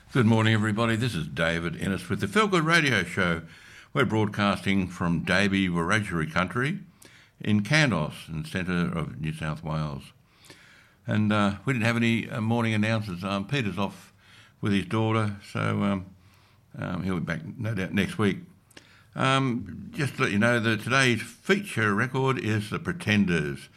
Good morning, everybody. This is David Ennis with the Feel Good Radio Show. We're broadcasting from Davey Wiradjuri country in Kandos, in the centre of New South Wales. And we didn't have any morning announcers. Peter's off with his daughter, so he'll be back no doubt next week. Just to let you know that today's feature record is The Pretenders.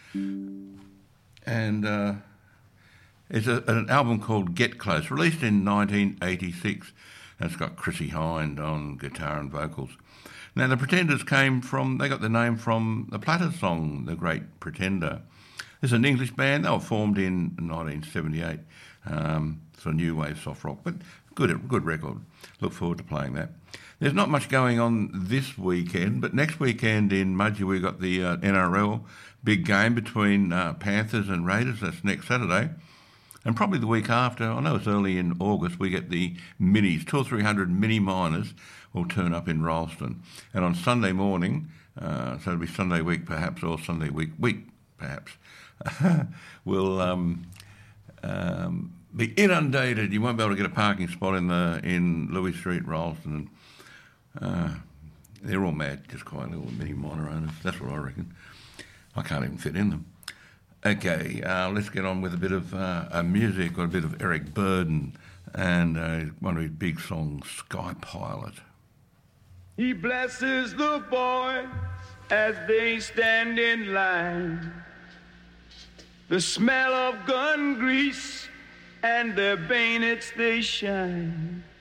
And it's an album called Get Close, released in 1986, and it's got Chrissie Hynde on guitar and vocals. Now, the Pretenders they got the name from the Platters song, The Great Pretender. It's an English band. They were formed in 1978. It's a new wave soft rock, but good record. Look forward to playing that. There's not much going on this weekend, but next weekend in Mudgee we've got the NRL big game between Panthers and Raiders. That's next Saturday. And probably the week after, I know it's early in August, we get the minis, 200 or 300 mini miners will turn up in Ralston. And on Sunday morning, so it'll be Sunday week perhaps, or Sunday week perhaps, we'll be inundated. You won't be able to get a parking spot in Louis Street, Ralston. And they're all mad, just quite little mini miner owners. That's what I reckon. I can't even fit in them. Okay, let's get on with a bit of music. Got a bit of Eric Burdon and one of his big songs, Sky Pilot. He blesses the boys as they stand in line. The smell of gun grease and their bayonets they shine.